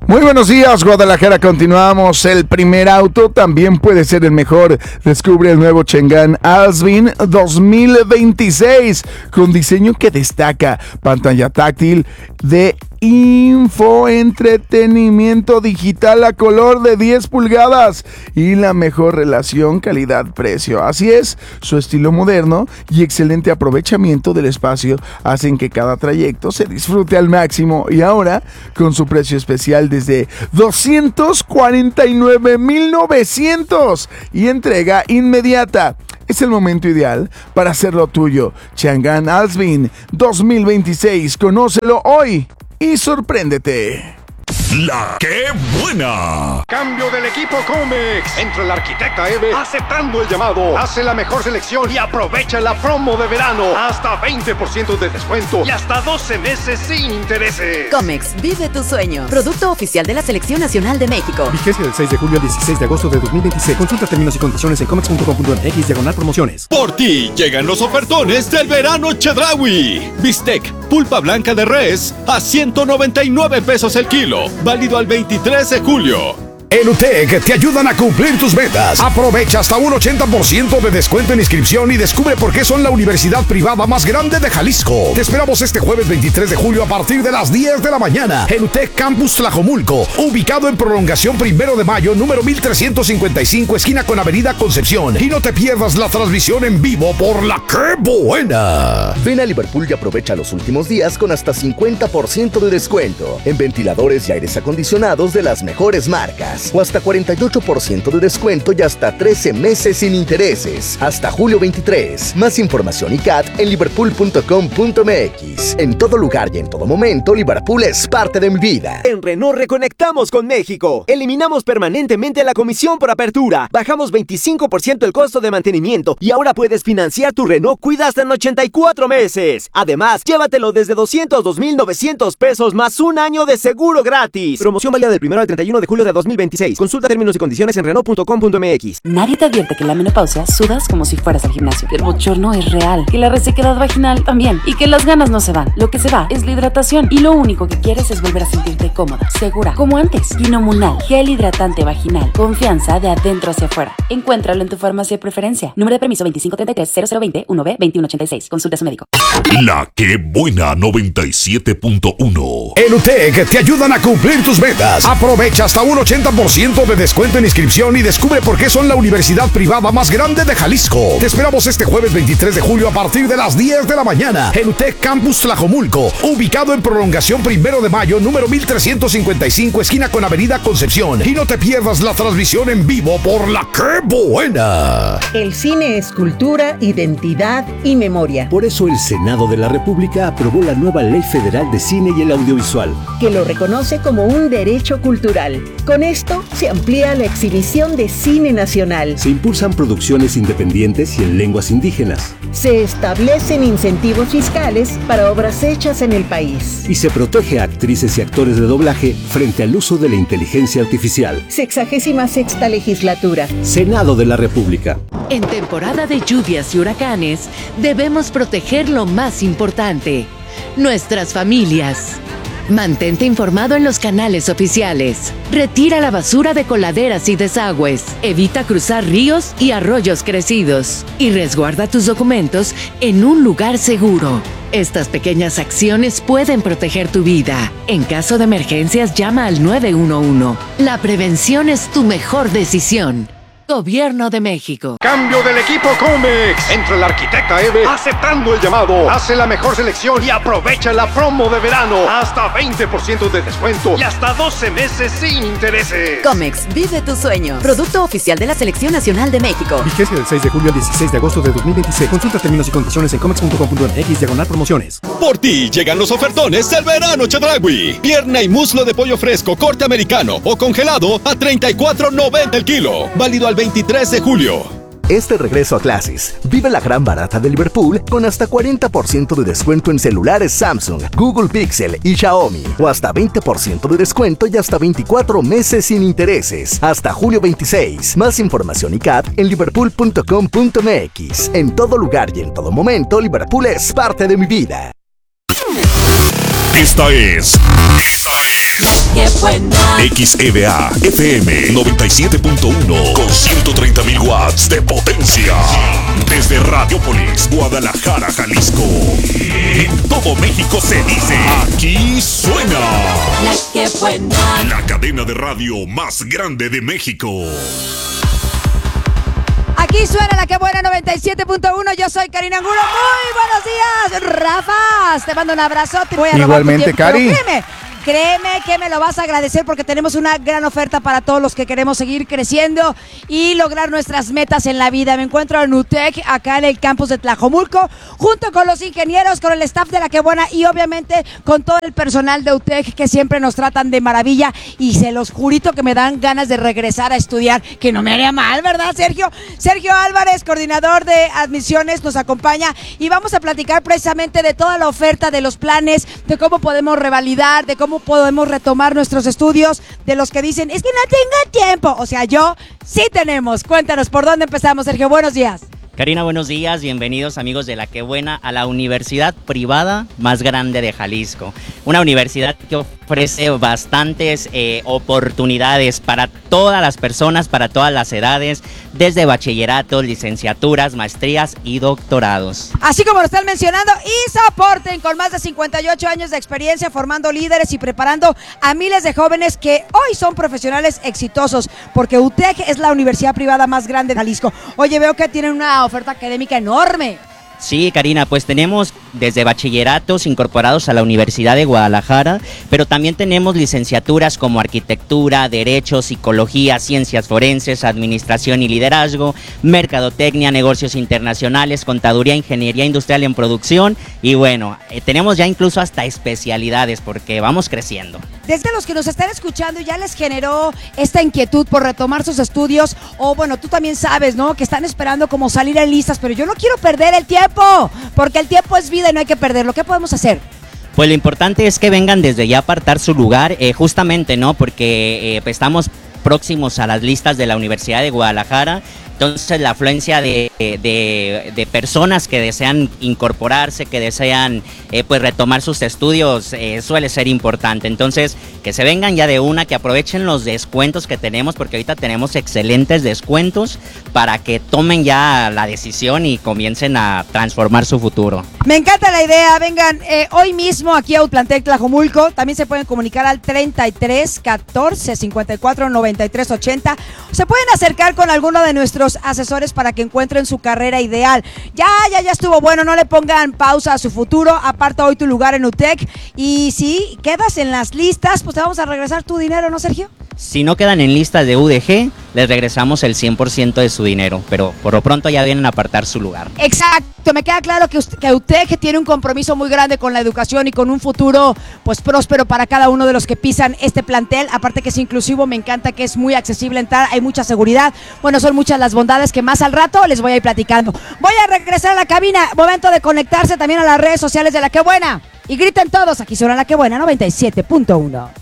Muy buenos días, Guadalajara. Continuamos. El primer auto también puede ser el mejor. Descubre el nuevo Chang'an Alpine 2026 con diseño que destaca, pantalla táctil de infoentretenimiento digital a color de 10 pulgadas y la mejor relación calidad-precio. Así es, su estilo moderno y excelente aprovechamiento del espacio hacen que cada trayecto se disfrute al máximo, y ahora con su precio especial desde 249,900 y entrega inmediata. Es el momento ideal para hacerlo tuyo. Chang'an Alpine 2026. Conócelo hoy y sorpréndete. La que buena. Cambio del equipo Comex. Entra el arquitecta Eve aceptando el llamado. Hace la mejor selección y aprovecha la promo de verano. Hasta 20% de descuento y hasta 12 meses sin intereses. Comex, vive tu sueño. Producto oficial de la Selección Nacional de México. Vigencia del 6 de julio al 16 de agosto de 2026. Consulta términos y condiciones en comex.com.mx/promociones. Por ti llegan los ofertones del verano Chedraui. Bistec, pulpa blanca de res a 199 pesos el kilo. Válido al 23 de julio. En UTEC te ayudan a cumplir tus metas. Aprovecha hasta un 80% de descuento en inscripción y descubre por qué son la universidad privada más grande de Jalisco. Te esperamos este jueves 23 de julio a partir de las 10 de la mañana en UTEC Campus Tlajomulco, ubicado en Prolongación 1 de Mayo, número 1355, esquina con Avenida Concepción. Y no te pierdas la transmisión en vivo por La Que Buena. Ven a Liverpool y aprovecha los últimos días con hasta 50% de descuento en ventiladores y aires acondicionados de las mejores marcas. O hasta 48% de descuento y hasta 13 meses sin intereses. Hasta julio 23. Más información y CAT en liverpool.com.mx. En todo lugar y en todo momento, Liverpool es parte de mi vida. En Renault reconectamos con México. Eliminamos permanentemente la comisión por apertura. Bajamos 25% el costo de mantenimiento y ahora puedes financiar tu Renault Kwid hasta en 84 meses. Además, llévatelo desde 202,900 pesos más un año de seguro gratis. Promoción válida del 1 al 31 de julio de 2026. Consulta términos y condiciones en Renault.com.mx. Nadie te advierte que en la menopausia sudas como si fueras al gimnasio. Que el bochorno es real, que la resequedad vaginal también, y que las ganas no se van. Lo que se va es la hidratación, y lo único que quieres es volver a sentirte cómoda, segura, como antes. Quinomunal, gel hidratante vaginal, confianza de adentro hacia afuera. Encuéntralo en tu farmacia de preferencia. Número de permiso 2533-0020-1B-2186. Consulta a su médico. La Que Buena 97.1. En UTEC te ayudan a cumplir tus metas. Aprovecha hasta un 80% de descuento en inscripción y descubre por qué son la universidad privada más grande de Jalisco. Te esperamos este jueves 23 de julio a partir de las 10 de la mañana en UTEC Campus Tlajomulco, ubicado en Prolongación 1 de Mayo, número 1355, esquina con Avenida Concepción. Y no te pierdas la transmisión en vivo por La Que Buena. El cine es cultura, identidad y memoria. Por eso el Senado de la República aprobó la nueva Ley Federal de Cine y el Audiovisual, que lo reconoce como un derecho cultural. Con esto se amplía la exhibición de cine nacional. Se impulsan producciones independientes y en lenguas indígenas. Se establecen incentivos fiscales para obras hechas en el país. Y se protege a actrices y actores de doblaje frente al uso de la inteligencia artificial. 66ª legislatura. Senado de la República. En temporada de lluvias y huracanes, debemos proteger lo más importante: nuestras familias. Mantente informado en los canales oficiales. Retira la basura de coladeras y desagües. Evita cruzar ríos y arroyos crecidos. Y resguarda tus documentos en un lugar seguro. Estas pequeñas acciones pueden proteger tu vida. En caso de emergencias, llama al 911. La prevención es tu mejor decisión. Gobierno de México. Cambio del equipo Comex. Entra el arquitecta Eve aceptando el llamado. Hace la mejor selección y aprovecha la promo de verano. Hasta 20% de descuento y hasta 12 meses sin intereses. Comex, vive tu sueño. Producto oficial de la Selección Nacional de México. Vigencia del 6 de julio al 16 de agosto de 2026. Consulta términos y condiciones en comex.com.mx/promociones. Por ti llegan los ofertones del verano Chedraui. Pierna y muslo de pollo fresco, corte americano o congelado a $34.90 el kilo. Válido al 23 de julio. Este regreso a clases, vive la gran barata de Liverpool con hasta 40% de descuento en celulares Samsung, Google Pixel y Xiaomi. O hasta 20% de descuento y hasta 24 meses sin intereses. Hasta julio 26. Más información y CAT en liverpool.com.mx. En todo lugar y en todo momento, Liverpool es parte de mi vida. Esta es ¡Qué buena! XEVA FM 97.1 con 130,000 watts de potencia. Desde Radiopolis, Guadalajara, Jalisco. En todo México se dice, aquí suena La Que Buena. La cadena de radio más grande de México. Aquí suena La Que Buena 97.1. Yo soy Karina Angulo. Muy buenos días, Rafa. Te mando un abrazo. Te voy a igualmente, Cari. Créeme que me lo vas a agradecer porque tenemos una gran oferta para todos los que queremos seguir creciendo y lograr nuestras metas en la vida. Me encuentro en UTEC, acá en el campus de Tlajomulco, junto con los ingenieros, con el staff de La Que Buena y obviamente con todo el personal de UTEC que siempre nos tratan de maravilla y se los jurito que me dan ganas de regresar a estudiar, que no me haría mal, ¿verdad, Sergio? Sergio Álvarez, coordinador de admisiones, nos acompaña y vamos a platicar precisamente de toda la oferta, de los planes, de cómo podemos revalidar, de cómo podemos retomar nuestros estudios, de los que dicen, es que no tengo tiempo. O sea, yo sí tenemos. Cuéntanos, ¿por dónde empezamos, Sergio? Buenos días. Karina, buenos días, bienvenidos amigos de La Que Buena a la universidad privada más grande de Jalisco. Una universidad que ofrece bastantes oportunidades para todas las personas, para todas las edades, desde bachilleratos, licenciaturas, maestrías y doctorados. Así como lo están mencionando, Isaporten, con más de 58 años de experiencia formando líderes y preparando a miles de jóvenes que hoy son profesionales exitosos, porque UTEC es la universidad privada más grande de Jalisco. Oye, veo que tienen una oferta académica enorme. Sí, Karina, pues tenemos desde bachilleratos incorporados a la Universidad de Guadalajara, pero también tenemos licenciaturas como arquitectura, derecho, psicología, ciencias forenses, administración y liderazgo, mercadotecnia, negocios internacionales, contaduría, ingeniería industrial en producción y bueno, tenemos ya incluso hasta especialidades porque vamos creciendo. Desde los que nos están escuchando ya les generó esta inquietud por retomar sus estudios o bueno, tú también sabes, ¿no? Que están esperando como salir en listas, pero yo no quiero perder el tiempo, porque el tiempo es vida y no hay que perderlo. ¿Qué podemos hacer? Pues lo importante es que vengan desde ya a apartar su lugar, justamente, ¿no? Porque estamos próximos a las listas de la Universidad de Guadalajara. Entonces la afluencia de personas que desean incorporarse, que desean pues retomar sus estudios suele ser importante. Entonces que se vengan ya de una, que aprovechen los descuentos que tenemos, porque ahorita tenemos excelentes descuentos para que tomen ya la decisión y comiencen a transformar su futuro. Me encanta la idea, vengan hoy mismo aquí a Plantel Tlajomulco, también se pueden comunicar al 33 14 54 93 80, se pueden acercar con alguno de nuestros asesores para que encuentren su carrera ideal. Ya estuvo bueno, no le pongan pausa a su futuro, aparta hoy tu lugar en UTEC y si quedas en las listas, pues te vamos a regresar tu dinero, ¿no, Sergio? Si no quedan en listas de UDG, les regresamos el 100% de su dinero, pero por lo pronto ya vienen a apartar su lugar. Exacto, me queda claro que UTEC tiene un compromiso muy grande con la educación y con un futuro pues próspero para cada uno de los que pisan este plantel, aparte que es inclusivo, me encanta que es muy accesible entrar, hay mucha seguridad, bueno, son muchas las bondades que más al rato les voy a ir platicando. Voy a regresar a la cabina, momento de conectarse también a las redes sociales de La Que Buena y griten todos, aquí suena La Que Buena 97.1.